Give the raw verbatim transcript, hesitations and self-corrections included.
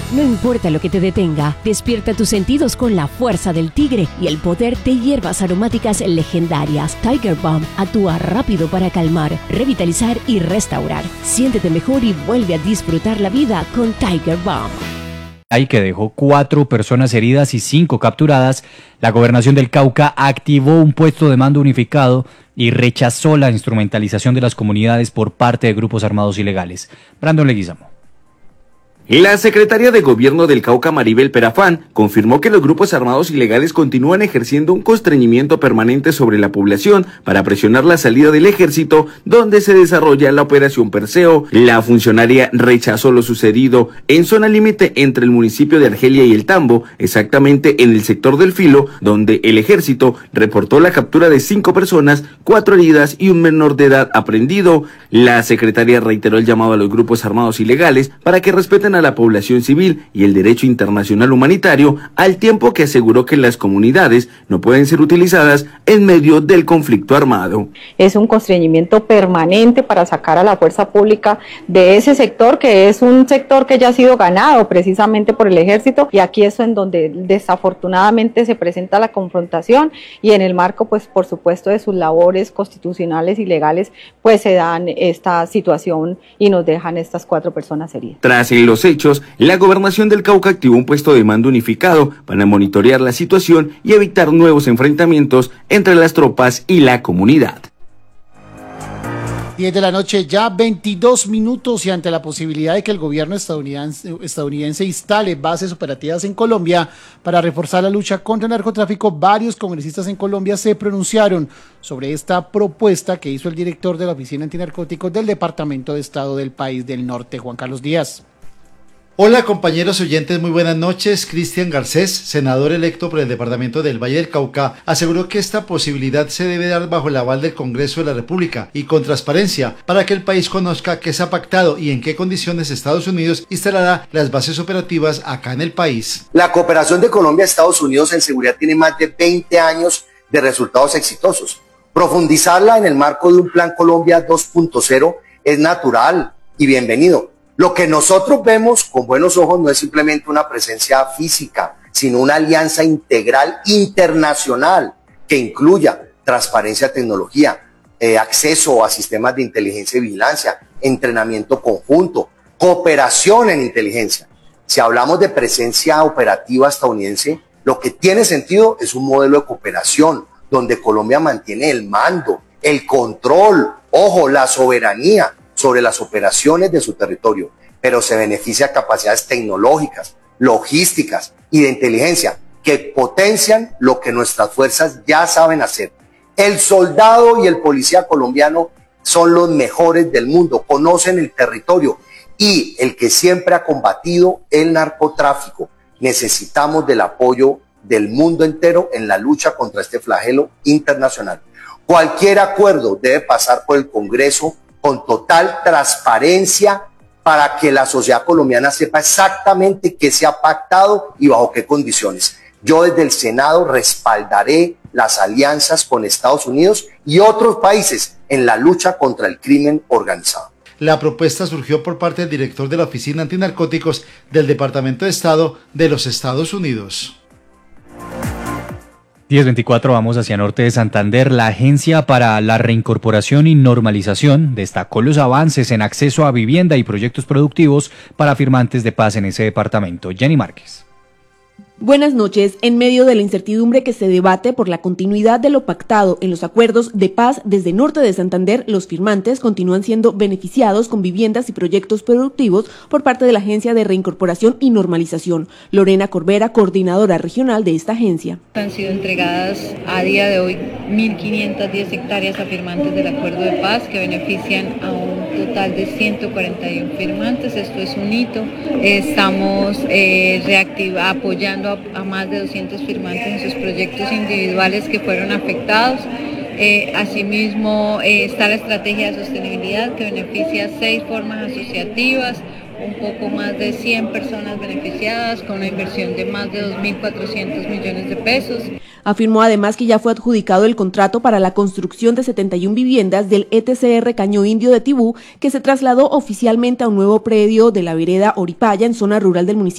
No importa lo que te detenga, despierta tus sentidos con la fuerza del tigre y el poder de hierbas aromáticas legendarias. Tiger Balm actúa rápido para calmar, revitalizar y restaurar. Siéntete mejor y vuelve a disfrutar la vida con Tiger Balm. Ahí que dejó cuatro personas heridas y cinco capturadas, la Gobernación del Cauca activó un puesto de mando unificado y rechazó la instrumentalización de las comunidades por parte de grupos armados ilegales. Brandon Leguizamo. La secretaria de Gobierno del Cauca, Maribel Perafán, confirmó que los grupos armados ilegales continúan ejerciendo un constreñimiento permanente sobre la población para presionar la salida del ejército, donde se desarrolla la operación Perseo. La funcionaria rechazó lo sucedido en zona límite entre el municipio de Argelia y El Tambo, exactamente en el sector del Filo, donde el ejército reportó la captura de cinco personas, cuatro heridas y un menor de edad aprehendido. La secretaria reiteró el llamado a los grupos armados ilegales para que respeten a la población civil y el derecho internacional humanitario, al tiempo que aseguró que las comunidades no pueden ser utilizadas en medio del conflicto armado. Es un constreñimiento permanente para sacar a la fuerza pública de ese sector, que es un sector que ya ha sido ganado precisamente por el ejército, y aquí es en donde desafortunadamente se presenta la confrontación, y en el marco, pues por supuesto, de sus labores constitucionales y legales, pues se dan esta situación y nos dejan estas cuatro personas heridas. Tras los hechos, la Gobernación del Cauca activó un puesto de mando unificado para monitorear la situación y evitar nuevos enfrentamientos entre las tropas y la comunidad. diez de la noche, ya veintidós minutos, y ante la posibilidad de que el gobierno estadounidense, estadounidense instale bases operativas en Colombia para reforzar la lucha contra el narcotráfico, varios congresistas en Colombia se pronunciaron sobre esta propuesta que hizo el director de la Oficina Antinarcóticos del Departamento de Estado del país del norte, Juan Carlos Díaz. Hola compañeros oyentes, muy buenas noches. Cristian Garcés, senador electo por el departamento del Valle del Cauca, aseguró que esta posibilidad se debe dar bajo el aval del Congreso de la República y con transparencia para que el país conozca qué se ha pactado y en qué condiciones Estados Unidos instalará las bases operativas acá en el país. La cooperación de Colombia a Estados Unidos en seguridad tiene más de veinte años de resultados exitosos. Profundizarla en el marco de un Plan Colombia dos punto cero es natural y bienvenido. Lo que nosotros vemos con buenos ojos no es simplemente una presencia física, sino una alianza integral internacional que incluya transparencia, tecnología, eh, acceso a sistemas de inteligencia y vigilancia, entrenamiento conjunto, cooperación en inteligencia. Si hablamos de presencia operativa estadounidense, lo que tiene sentido es un modelo de cooperación donde Colombia mantiene el mando, el control, ojo, la soberanía sobre las operaciones de su territorio, pero se beneficia de capacidades tecnológicas, logísticas y de inteligencia que potencian lo que nuestras fuerzas ya saben hacer. El soldado y el policía colombiano son los mejores del mundo, conocen el territorio, y el que siempre ha combatido el narcotráfico. Necesitamos del apoyo del mundo entero en la lucha contra este flagelo internacional. Cualquier acuerdo debe pasar por el Congreso con total transparencia para que la sociedad colombiana sepa exactamente qué se ha pactado y bajo qué condiciones. Yo desde el Senado respaldaré las alianzas con Estados Unidos y otros países en la lucha contra el crimen organizado. La propuesta surgió por parte del director de la Oficina Antinarcóticos del Departamento de Estado de los Estados Unidos. diez veinticuatro, vamos hacia norte de Santander. La Agencia para la Reincorporación y Normalización destacó los avances en acceso a vivienda y proyectos productivos para firmantes de paz en ese departamento. Jenny Márquez. Buenas noches. En medio de la incertidumbre que se debate por la continuidad de lo pactado en los acuerdos de paz desde norte de Santander, los firmantes continúan siendo beneficiados con viviendas y proyectos productivos por parte de la Agencia de Reincorporación y Normalización. Lorena Corbera, coordinadora regional de esta agencia. Han sido entregadas a día de hoy mil quinientas diez hectáreas a firmantes del acuerdo de paz que benefician a un total de ciento cuarenta y uno firmantes. Esto es un hito. Estamos eh, reactiva, apoyando a más de doscientos firmantes en sus proyectos individuales que fueron afectados. Eh, asimismo, eh, está la estrategia de sostenibilidad que beneficia seis formas asociativas, un poco más de cien personas beneficiadas con una inversión de más de dos mil cuatrocientos millones de pesos. Afirmó además que ya fue adjudicado el contrato para la construcción de setenta y una viviendas del E T C R Caño Indio de Tibú, que se trasladó oficialmente a un nuevo predio de la vereda Oripaya en zona rural del municipio.